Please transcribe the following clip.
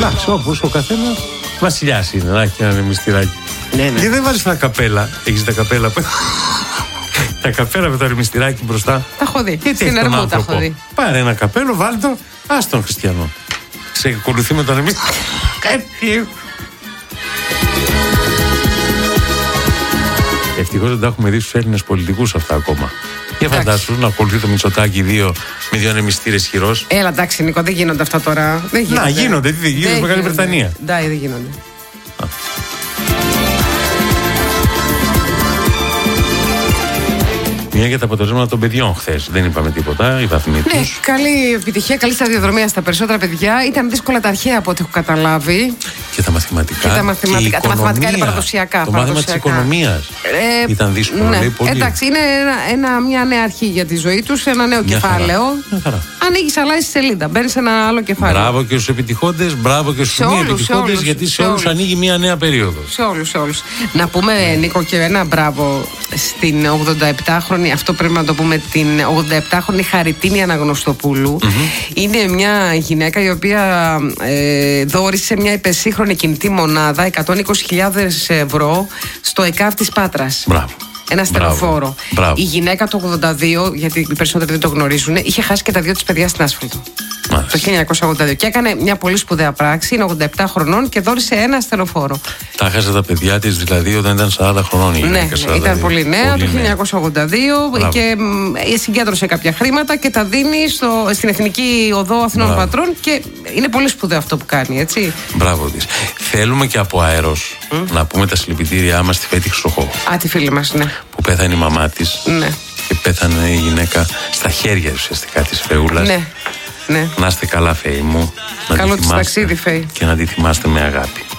Εντάξει, όπως ο καθένας βασιλιάς είναι, να έχει ένα ρεμιστηράκι. Ναι. Γιατί δεν βάζεις τα καπέλα, έχεις τα καπέλα που... τα καπέλα με το ρεμιστηράκι μπροστά. Τα έχω δει. Γιατί στην Ερμού τα έχω δει. Πάρε ένα καπέλο, βάλ' το, ας τον χριστιανό. Ξεκολουθεί με τον ρεμιστηράκι. Ευτυχώς δεν τα έχουμε δει στους Έλληνες πολιτικούς αυτά ακόμα. Για φαντάσου να ακολουθεί το Μητσοτάκη με δύο ρεμιστήρες χειρός. Έλα, εντάξει, Νίκο, δεν γίνονται αυτά τώρα. Δεν γίνονται. Να γίνονται, τι δεν γίνονται στη Μεγάλη Βρετανία. Ναι, δεν γίνονται. Μια για τα αποτελέσματα των παιδιών χθες. Δεν είπαμε τίποτα, οι βαθμοί τους. Ναι, καλή επιτυχία, καλή σταδιοδρομία στα περισσότερα παιδιά. Ήταν δύσκολα τα αρχαία από ό,τι έχω καταλάβει. Και τα μαθηματικά. Και τα μαθηματικά είναι παραδοσιακά. Το μάθημα της οικονομίας ήταν δύσκολο. Ναι. Λέει, πολύ. Εντάξει, είναι μια νέα αρχή για τη ζωή τους, ένα νέο κεφάλαιο. Ανοίγεις, αλλάζεις σελίδα, μπαίνεις σε ένα άλλο κεφάλαιο. Μπράβο και στους επιτυχώντες, μπράβο και στους μη επιτυχώντες, γιατί σε όλους ανοίγει μια νέα περίοδος. Σε όλους. Να πούμε, Νίκο, και ένα μπράβο στην 87χρονη, αυτό πρέπει να το πούμε, την 87χρονη Χαριτίνη Αναγνωστοπούλου. Είναι μια γυναίκα η οποία δώρισε μια υπερσύγχρονη κινητή μονάδα 120.000 ευρώ στο ΕΚΑΒ της Πάτρας. Μπράβο. Ένα στενοφόρο. Η γυναίκα το 82, γιατί οι περισσότεροι δεν το γνωρίζουν, είχε χάσει και τα δύο της παιδιά στην άσφαλτο. Το 1982. Και έκανε μια πολύ σπουδαία πράξη, είναι 87 χρονών και δώρισε ένα στενοφόρο. Τα χάσε τα παιδιά της δηλαδή όταν ήταν 40 χρονών. Ναι, ήταν πολύ νέα το 1982 και συγκέντρωσε κάποια χρήματα και τα δίνει στην Εθνική Οδό Αθηνών Πατρών και είναι πολύ σπουδαίο αυτό που κάνει, έτσι. Μπράβο της. Θέλουμε και από αέρος να πούμε τα συλληπιτήριά μας στη Φέτη Χρυσοχώου. Τη φίλη μας, ναι. Που πέθανε η μαμά της. Ναι. Και πέθανε η γυναίκα στα χέρια ουσιαστικά της Φεούλας. Ναι. Να είστε καλά, Φέη μου. Καλό της ταξίδι, Φέη. Και να τη θυμάστε με αγάπη.